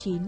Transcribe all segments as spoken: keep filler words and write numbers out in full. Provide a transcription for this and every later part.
chín.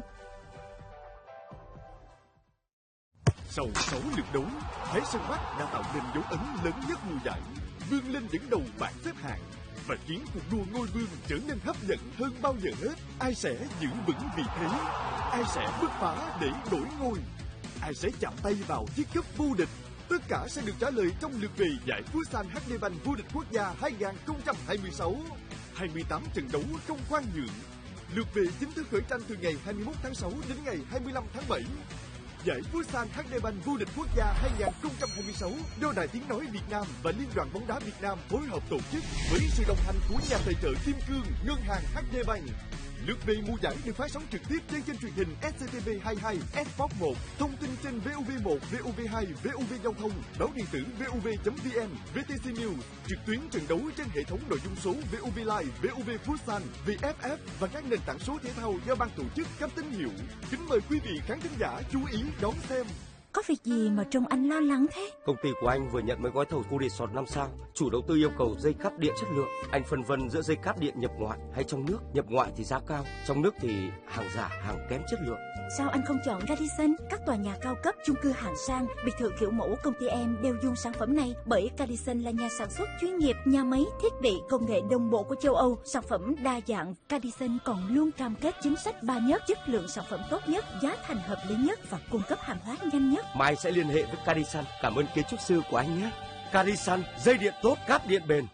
Sau sáu lượt đấu, Thái Sơn Bắc đã tạo nên dấu ấn lớn nhất mùa giải, vươn lên dẫn đầu bảng xếp hạng và khiến cuộc đua ngôi vương trở nên hấp dẫn hơn bao giờ hết. Ai sẽ giữ vững vị thế? Ai sẽ bứt phá để đổi ngôi? Ai sẽ chạm tay vào chiếc cúp vô địch? Tất cả sẽ được trả lời trong lượt về giải Futsal hát đê Bank vô địch quốc gia hai không hai sáu. hai mươi tám trận đấu không khoan nhượng. Lượt về chính thức khởi tranh từ ngày hai mươi mốt tháng sáu đến ngày hai mươi lăm tháng bảy. Giải Futsal hát đê Bank vô địch quốc gia hai không hai sáu do Đài Tiếng nói Việt Nam và Liên đoàn bóng đá Việt Nam phối hợp tổ chức với sự đồng hành của nhà tài trợ Kim Cương, Ngân hàng hát đê Bank. Lượt về mùa giải được phát sóng trực tiếp trên kênh truyền hình ét xê tê vê hai mươi hai, Sport một, thông tin trên vê o vê một, vê o vê hai, vê o vê Giao thông, báo điện tử vê o vê chấm vê en, vê tê xê News, trực tuyến trận đấu trên hệ thống nội dung số vê o vê Live, vê o vê Futsal, vê ép ép và các nền tảng số thể thao do ban tổ chức cấp tín hiệu. Kính mời quý vị khán thính giả chú ý đón xem. Có việc gì mà trông anh lo lắng thế? Công ty của anh vừa nhận mấy gói thầu khu resort năm sao. Chủ đầu tư yêu cầu dây cáp điện chất lượng. Anh phân vân giữa dây cáp điện nhập ngoại hay trong nước. Nhập ngoại thì giá cao, trong nước thì hàng giả, hàng kém chất lượng. Sao anh không chọn Radisson? Các tòa nhà cao cấp, chung cư hạng sang, biệt thự kiểu mẫu công ty em đều dùng sản phẩm này, bởi Radisson là nhà sản xuất chuyên nghiệp, nhà máy, thiết bị, công nghệ đồng bộ của châu Âu, sản phẩm đa dạng. Radisson còn luôn cam kết chính sách ba nhất, chất lượng sản phẩm tốt nhất, giá thành hợp lý nhất và cung cấp hàng hóa nhanh nhất. Mai sẽ liên hệ với Radisson. Cảm ơn kiến trúc sư của anh nhé. Radisson, dây điện tốt, cáp điện bền.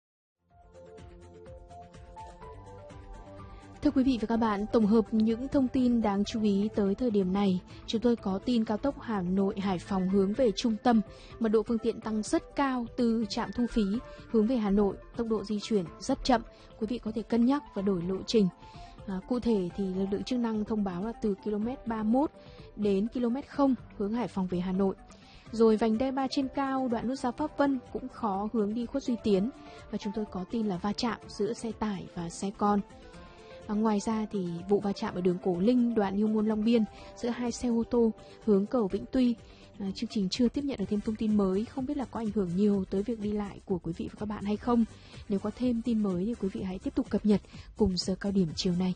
Thưa quý vị và các bạn, tổng hợp những thông tin đáng chú ý tới thời điểm này, chúng tôi có tin cao tốc Hà Nội Hải Phòng hướng về trung tâm, mật độ phương tiện tăng rất cao từ trạm thu phí hướng về Hà Nội, tốc độ di chuyển rất chậm, quý vị có thể cân nhắc và đổi lộ trình. À, cụ thể thì lực lượng chức năng thông báo là từ ki lô mét ba mươi mốt đến ki lô mét không hướng Hải Phòng về Hà Nội. Rồi vành đai ba trên cao đoạn nút giao Pháp Vân cũng khó hướng đi Khuất Duy Tiến, và chúng tôi có tin là va chạm giữa xe tải và xe con. À, ngoài ra thì vụ va chạm ở đường Cổ Linh đoạn Nhiêu Ngôn Long Biên giữa hai xe ô tô hướng cầu Vĩnh Tuy. À, chương trình chưa tiếp nhận được thêm thông tin mới, không biết là có ảnh hưởng nhiều tới việc đi lại của quý vị và các bạn hay không. Nếu có thêm tin mới thì quý vị hãy tiếp tục cập nhật cùng giờ cao điểm chiều nay.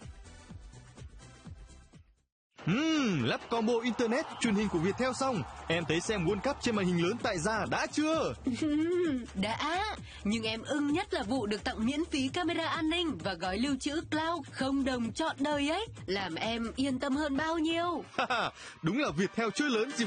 Ừm, lắp combo internet truyền hình của Viettel xong, em thấy xem World Cup trên màn hình lớn tại gia đã chưa? Đã, nhưng em ưng nhất là vụ được tặng miễn phí camera an ninh và gói lưu trữ cloud không đồng trọn đời ấy, làm em yên tâm hơn bao nhiêu. Đúng là Viettel chơi lớn gì.